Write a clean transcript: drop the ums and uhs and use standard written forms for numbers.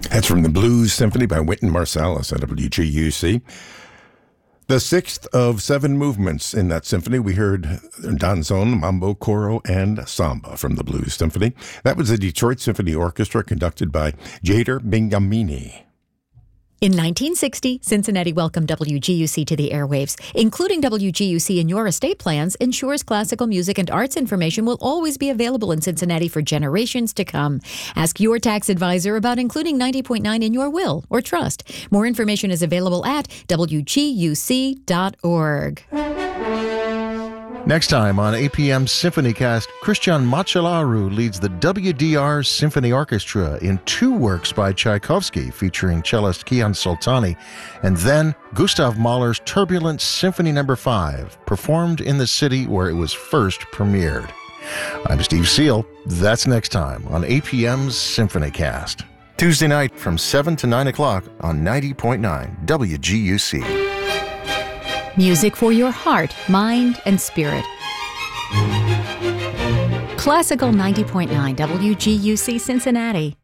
That's from the Blues Symphony by Wynton Marsalis at WGUC. The sixth of seven movements in that symphony. We heard danzón, mambo, coro, and samba from the Blues Symphony. That was the Detroit Symphony Orchestra conducted by Jader Bingamini. In 1960, Cincinnati welcomed WGUC to the airwaves. Including WGUC in your estate plans ensures classical music and arts information will always be available in Cincinnati for generations to come. Ask your tax advisor about including 90.9 in your will or trust. More information is available at WGUC.org. Next time on APM Symphonycast, Christian Macelaru leads the WDR Symphony Orchestra in two works by Tchaikovsky featuring cellist Kian Soltani, and then Gustav Mahler's Turbulent Symphony No. 5, performed in the city where it was first premiered. I'm Steve Seal. That's next time on APM's Symphonycast. Tuesday night from 7 to 9 o'clock on 90.9 WGUC. Music for your heart, mind, and spirit. Classical 90.9 WGUC Cincinnati.